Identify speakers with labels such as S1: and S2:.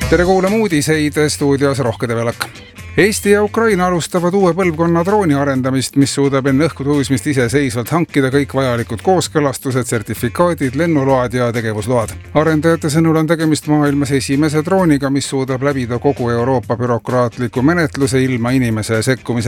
S1: Tere kuulama uudiseid stuudios Rohke Develak. Eesti ja Ukraina alustavad uue põlvkonna drooni arendamist, mis suudab enne õhku tõusmist iseseisvalt hankida kõik vajalikud kooskõlastused, sertifikaadid, lennuload ja tegevusload. Arendajate sõnul on tegemist maailmas esimese drooniga, mis suudab läbida kogu Euroopa bürokraatliku menetluse ilma inimese sekkumise.